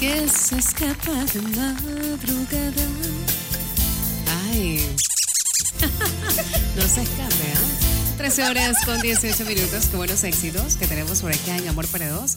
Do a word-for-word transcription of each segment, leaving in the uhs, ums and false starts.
que se escapa de madrugada. Ay, no se escape, ¿ah? ¿eh? trece horas con dieciocho minutos, con buenos éxitos que tenemos por acá en Amor para Dos.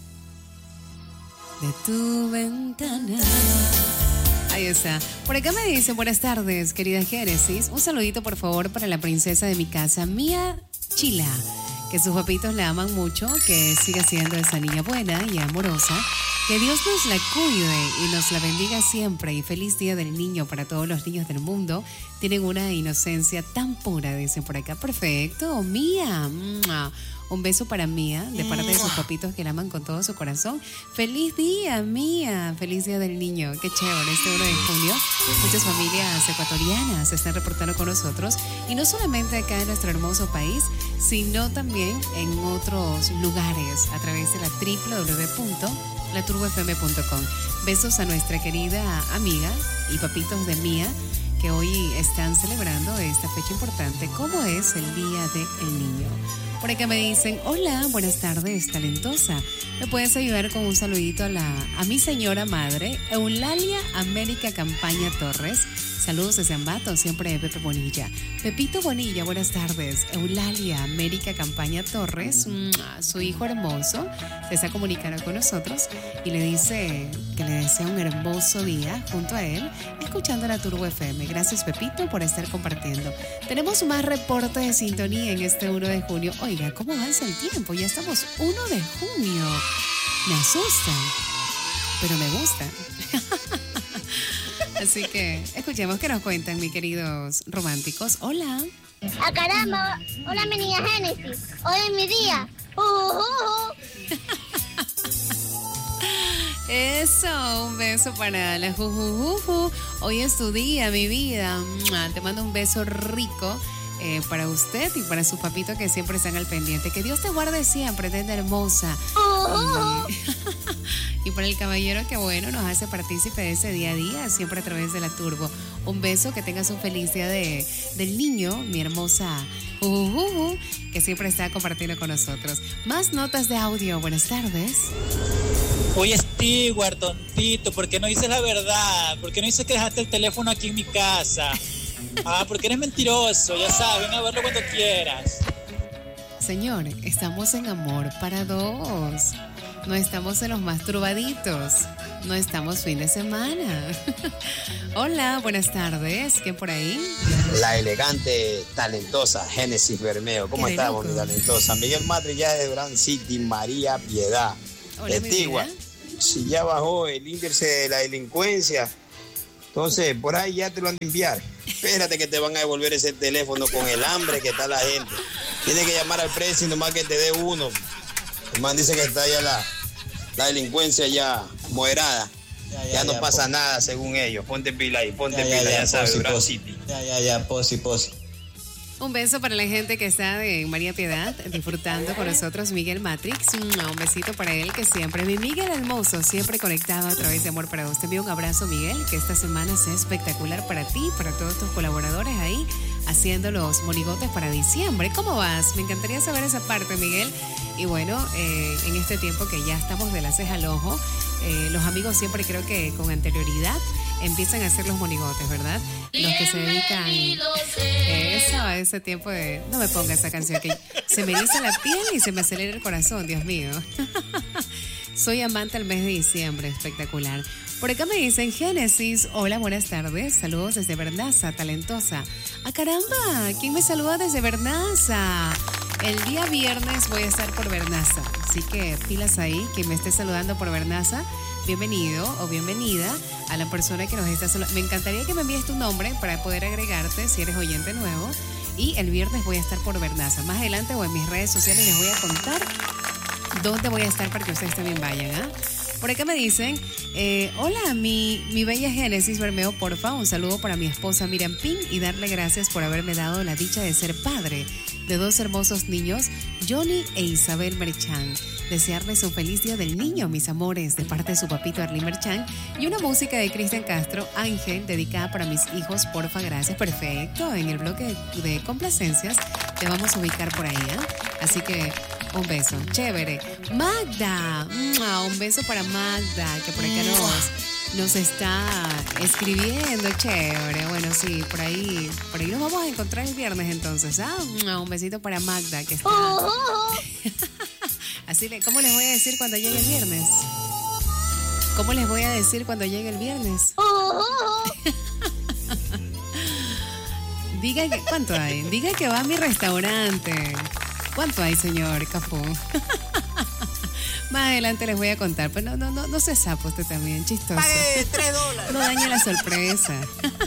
De tu ventana. Ahí está. Por acá me dicen, buenas tardes, querida Génesis. Un saludito, por favor, para la princesa de mi casa, Mía Chila. Que sus papitos la aman mucho, que siga siendo esa niña buena y amorosa. Que Dios nos la cuide y nos la bendiga siempre. Y feliz Día del Niño para todos los niños del mundo. Tienen una inocencia tan pura, dicen por acá. Perfecto, Mía. Un beso para Mía, de parte de sus papitos que la aman con todo su corazón. ¡Feliz día, Mía! ¡Feliz Día del Niño! ¡Qué chévere! Este uno de junio, muchas familias ecuatorianas se están reportando con nosotros. Y no solamente acá en nuestro hermoso país, sino también en otros lugares, a través de la doble u doble u doble u punto la turbo f m punto com. Besos a nuestra querida amiga y papitos de Mía, que hoy están celebrando esta fecha importante, como es el Día del Niño. Por acá me dicen, hola, buenas tardes, talentosa. ¿Me puedes ayudar con un saludito a, la, a mi señora madre, Eulalia América Campaña Torres? Saludos desde Ambato, siempre de Pepe Bonilla. Pepito Bonilla, buenas tardes. Eulalia América Campaña Torres, su hijo hermoso, se está comunicando con nosotros y le dice que le desea un hermoso día junto a él, escuchando la Turbo F M. Gracias, Pepito, por estar compartiendo. Tenemos más reportes de sintonía en este uno de junio. Oiga, ¿cómo avanza el tiempo? Ya estamos uno de junio. Me asustan, pero me gustan. Así que escuchemos qué nos cuentan, mis queridos románticos. Hola. ¡Ah, caramba! Hola, mi niña Génesis. Hoy es mi día. Uh, uh, uh. Eso, un beso para la jujujuju. Hoy es tu día, mi vida. Te mando un beso rico. Eh, para usted y para su papito que siempre están al pendiente. Que Dios te guarde siempre, tenda hermosa. Uh-huh. Y, y para el caballero que bueno, nos hace partícipe de ese día a día, siempre a través de la Turbo. Un beso, que tengas un feliz día de, del niño, mi hermosa uh, uh, uh, que siempre está compartiendo con nosotros. Más notas de audio, buenas tardes. Oye, Stewart, tontito, ¿por qué no dices la verdad? ¿Por qué no dices que dejaste el teléfono aquí en mi casa? Ah, porque eres mentiroso, ya sabes, ven a verlo cuando quieras. Señor, estamos en Amor para Dos. No estamos en los masturbaditos. No estamos fin de semana. Hola, buenas tardes. ¿Quién por ahí? La elegante, talentosa Génesis Bermeo. ¿Cómo estamos, mi talentosa? Miguel Matri, ya de Grand City, María Piedad. Hola, Antigua. Si ya bajó el índice de la delincuencia, entonces por ahí ya te lo han de enviar. Espérate que te van a devolver ese teléfono con el hambre que está la gente. Tienes que llamar al precio y nomás que te dé uno. El man dice que está ya la, la delincuencia ya moderada. Ya, ya, ya no ya, pasa po. nada según ellos. Ponte pila ahí, ponte ya, pila, ya, ya, ya sabes, Grand City. Ya, ya, ya, posi, posi. Un beso para la gente que está de María Piedad disfrutando con nosotros, Miguel Matrix. Un besito para él, que siempre, mi Miguel hermoso, siempre conectado a través de Amor para Dos. Te envío un abrazo, Miguel, que esta semana sea espectacular para ti, para todos tus colaboradores ahí, haciendo los monigotes para diciembre. ¿Cómo vas? Me encantaría saber esa parte, Miguel. Y bueno, eh, en este tiempo que ya estamos de la ceja al ojo, eh, los amigos siempre creo que con anterioridad empiezan a hacer los monigotes, ¿verdad? Los que se dedican eso, a ese tiempo de... No me ponga esa canción, que se me eriza la piel y se me acelera el corazón, Dios mío. Soy amante al mes de diciembre, espectacular. Por acá me dicen, Génesis, hola, buenas tardes, saludos desde Vernaza, talentosa. ¡Ah, caramba! ¿Quién me saluda desde Vernaza? El día viernes voy a estar por Vernaza, así que pilas ahí, quien me esté saludando por Vernaza, bienvenido o bienvenida a la persona que nos está saludando. Me encantaría que me envíes tu nombre para poder agregarte si eres oyente nuevo. Y el viernes voy a estar por Vernaza. Más adelante o en mis redes sociales les voy a contar dónde voy a estar para que ustedes también vayan, ¿ah? ¿eh? Por acá me dicen, eh, hola, mi, mi bella Génesis Bermeo, porfa, un saludo para mi esposa Miriam Pin y darle gracias por haberme dado la dicha de ser padre de dos hermosos niños, Johnny e Isabel Merchán. Desearles un feliz día del niño, mis amores, de parte de su papito Arlene Merchán, y una música de Cristian Castro, Ángel, dedicada para mis hijos, porfa, gracias. Perfecto, en el bloque de, de complacencias te vamos a ubicar por ahí, ¿eh? Así que Un beso, chévere. Magda, ¡mua! Un beso para Magda, que por acá nos, nos está escribiendo, chévere. Bueno, sí, por ahí, por ahí nos vamos a encontrar el viernes entonces, ¿ah? ¡Mua! Un besito para Magda, que está... Así, le, ¿cómo les voy a decir cuando llegue el viernes? ¿Cómo les voy a decir cuando llegue el viernes? Diga que, ¿cuánto hay? Diga que va a mi restaurante. ¿Cuánto hay, señor Cafú? Más adelante les voy a contar, pero no, no, no, no se sapo usted también, chistoso. Pague tres dólares. No dañe la sorpresa.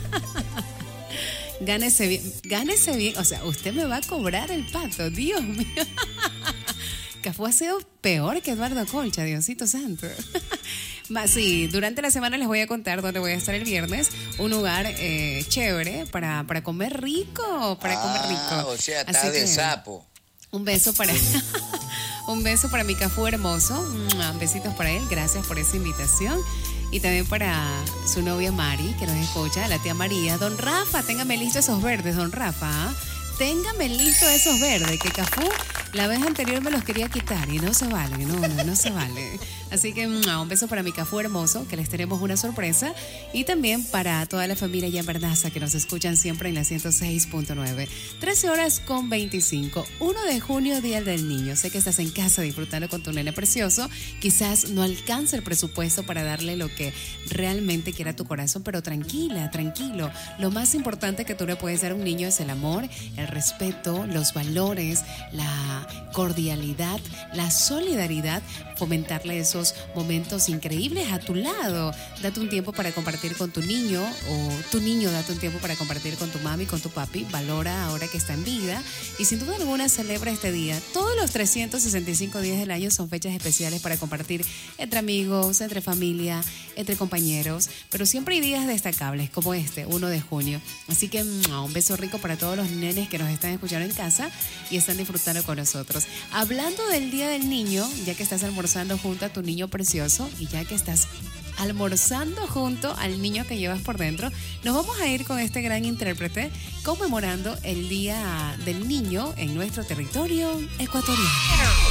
Gánese bien, gánese bien. O sea, usted me va a cobrar el pato, Dios mío. Cafú ha sido peor que Eduardo Concha, Diosito Santo. Más, sí, durante la semana les voy a contar dónde voy a estar el viernes. Un lugar eh, chévere para, para comer rico, para ah, comer rico. O sea, está Así de que, sapo. Un beso para un beso para mi Cafú hermoso. Besitos para él, gracias por esa invitación. Y también para su novia Mari, que nos escucha, la tía María. Don Rafa, téngame listo esos verdes, don Rafa. Téngame listo esos verdes, que Cafú la vez anterior me los quería quitar y no se vale, no, no, no se vale. Así que un beso para mi Cafú hermoso, que les tenemos una sorpresa. Y también para toda la familia ya en Verdaza, que nos escuchan siempre en la ciento seis punto nueve. trece horas con veinticinco. primero de junio, Día del Niño. Sé que estás en casa disfrutando con tu nene precioso. Quizás no alcance el presupuesto para darle lo que realmente quiera tu corazón, pero tranquila, tranquilo. Lo más importante que tú le puedes dar a un niño es el amor, el respeto, los valores, la cordialidad, la solidaridad, fomentarle esos momentos increíbles a tu lado. Date un tiempo para compartir con tu niño, o tu niño date un tiempo para compartir con tu mami, con tu papi. Valora ahora que está en vida y sin duda alguna celebra este día. Todos los trescientos sesenta y cinco días del año son fechas especiales para compartir entre amigos, entre familia, entre compañeros, pero siempre hay días destacables como este, primero de junio. Así que un beso rico para todos los nenes que nos están escuchando en casa y están disfrutando con nosotros. Hablando del Día del Niño, ya que estás almorzando junto a tu niño precioso y ya que estás almorzando junto al niño que llevas por dentro, nos vamos a ir con este gran intérprete conmemorando el Día del Niño en nuestro territorio ecuatoriano.